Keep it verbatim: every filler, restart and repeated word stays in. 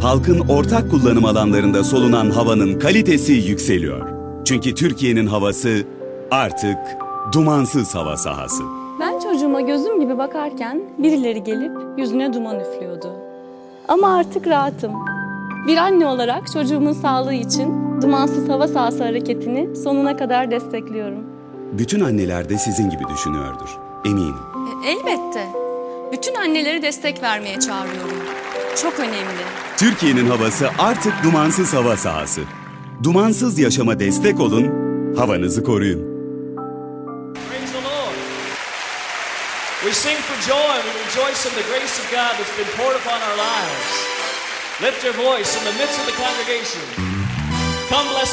halkın ortak kullanım alanlarında solunan havanın kalitesi yükseliyor. Çünkü Türkiye'nin havası artık dumansız hava sahası. Ben çocuğuma gözüm gibi bakarken birileri gelip yüzüne duman üflüyordu. Ama artık rahatım. Bir anne olarak çocuğumun sağlığı için dumansız hava sahası hareketini sonuna kadar destekliyorum. Bütün anneler de sizin gibi düşünüyordur, eminim. E, elbette. Bütün anneleri destek vermeye çağırıyorum. Çok önemli. Türkiye'nin havası artık dumansız hava sahası. Dumansız yaşama destek olun, havanızı koruyun. Praise the Lord. We sing for joy and we rejoice in the grace of God that's been poured upon our lives. Lift your voice in the midst of the congregation. Come bless